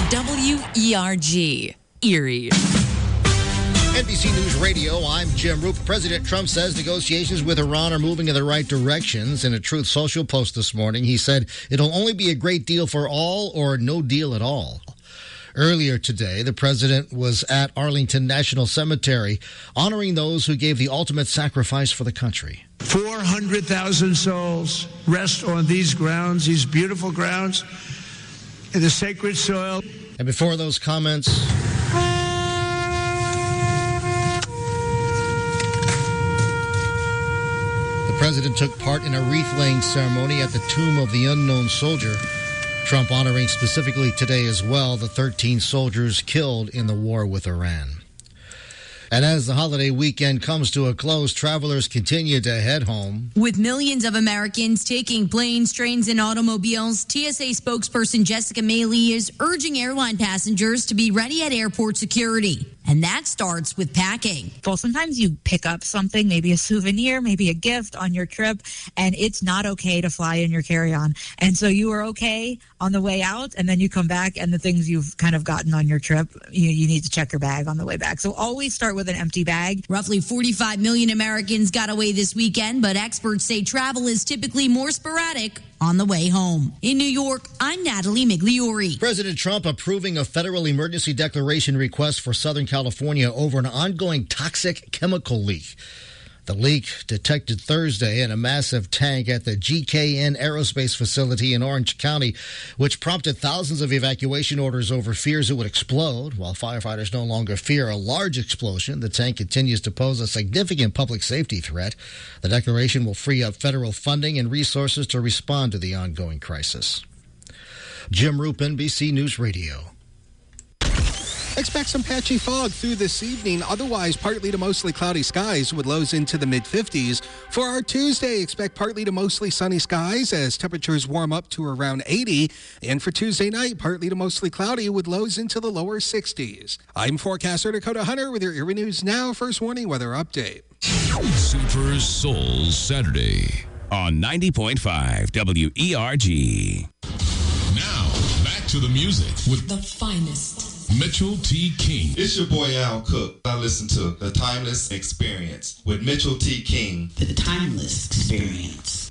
WERG, Erie. NBC News Radio, I'm Jim Roop. President Trump says negotiations with Iran are moving in the right directions. In a Truth Social post this morning, he said it'll only be a great deal for all or no deal at all. Earlier today, the president was at Arlington National Cemetery honoring those who gave the ultimate sacrifice for the country. 400,000 souls rest on these grounds, these beautiful grounds, in the sacred soil. And before those comments, the president took part in a wreath-laying ceremony at the tomb of the unknown soldier. Trump honoring specifically today as well the 13 soldiers killed in the war with Iran. And as the holiday weekend comes to a close, travelers continue to head home. With millions of Americans taking planes, trains, and automobiles, TSA spokesperson Jessica Maley is urging airline passengers to be ready at airport security. And that starts with packing. Well, sometimes you pick up something, maybe a souvenir, maybe a gift on your trip, and it's not okay to fly in your carry-on. And so you are okay on the way out, and then you come back, and the things you've kind of gotten on your trip, you need to check your bag on the way back. So always start with an empty bag. Roughly 45 million Americans got away this weekend, but experts say travel is typically more sporadic on the way home. In New York, I'm Natalie Migliori. President Trump approving a federal emergency declaration request for Southern California over an ongoing toxic chemical leak. The leak detected Thursday in a massive tank at the GKN Aerospace facility in Orange County, which prompted thousands of evacuation orders over fears it would explode. While firefighters no longer fear a large explosion, the tank continues to pose a significant public safety threat. The declaration will free up federal funding and resources to respond to the ongoing crisis. Jim Roop, NBC News Radio. Expect some patchy fog through this evening. Otherwise, partly to mostly cloudy skies with lows into the mid-50s. For our Tuesday, expect partly to mostly sunny skies as temperatures warm up to around 80. And for Tuesday night, partly to mostly cloudy with lows into the lower 60s. I'm forecaster Dakota Hunter with your Erie News Now First Warning Weather Update. Super Soul Saturday on 90.5 WERG. Now, back to the music with The finest. Mitchell T. King. It's your boy Al Cook. I listen to The Timeless Experience with Mitchell T. King. The Timeless Experience.